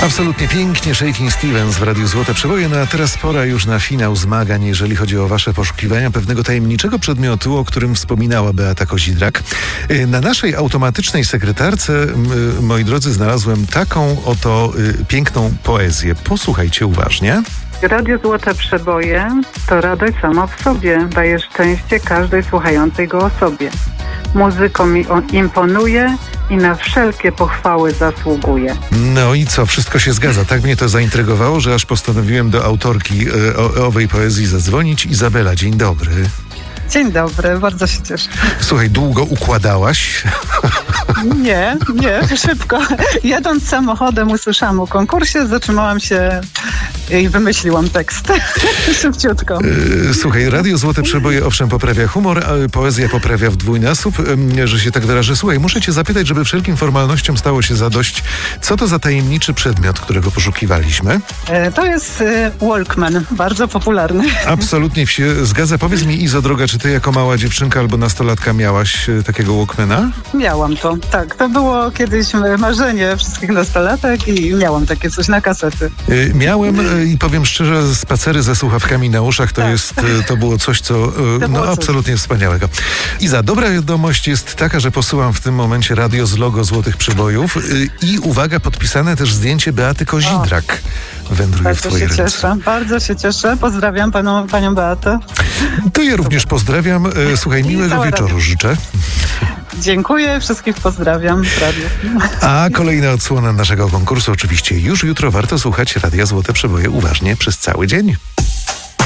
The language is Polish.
Absolutnie pięknie Shakin' Stevens w Radiu Złote Przeboje. No a teraz pora już na finał zmagań, jeżeli chodzi o wasze poszukiwania pewnego tajemniczego przedmiotu, o którym wspominała Beata Kozidrak. Na naszej automatycznej sekretarce, moi drodzy, znalazłem taką oto piękną poezję. Posłuchajcie uważnie. Radio Złote Przeboje to radość sama w sobie. Daje szczęście każdej słuchającej go osobie. Muzyką mi on imponuje i na wszelkie pochwały zasługuje. No i co? Wszystko się zgadza. Tak mnie to zaintrygowało, że aż postanowiłem do autorki owej poezji zadzwonić. Izabela, dzień dobry. Dzień dobry, bardzo się cieszę. Słuchaj, długo układałaś? Nie, szybko. Jadąc samochodem usłyszałam o konkursie, zatrzymałam się i wymyśliłam tekst. Szybciutko. Słuchaj, Radio Złote Przeboje owszem poprawia humor, a poezja poprawia w dwójnasób, że się tak wyrażę. Słuchaj, muszę cię zapytać, żeby wszelkim formalnościom stało się zadość. Co to za tajemniczy przedmiot, którego poszukiwaliśmy? To jest Walkman, bardzo popularny. Absolutnie się zgadza. Powiedz mi, Izo droga, czy ty jako mała dziewczynka albo nastolatka miałaś takiego Walkmana? Miałam to, tak. To było kiedyś marzenie wszystkich nastolatek i miałam takie coś na kasety. Miałem i powiem szczerze, spacery ze słuchawkami na uszach to było coś, co absolutnie wspaniałego. Iza, dobra wiadomość jest taka, że posyłam w tym momencie radio z logo Złotych Przebojów i uwaga, podpisane też zdjęcie Beaty Kozidrak wędruje w twoje ręce. Bardzo się cieszę. Pozdrawiam panią Beatę. To ja również pozdrawiam. Słuchaj, miłego wieczoru życzę. Dziękuję, wszystkich pozdrawiam. A kolejna odsłona naszego konkursu oczywiście już jutro. Warto słuchać Radia Złote Przeboje uważnie przez cały dzień.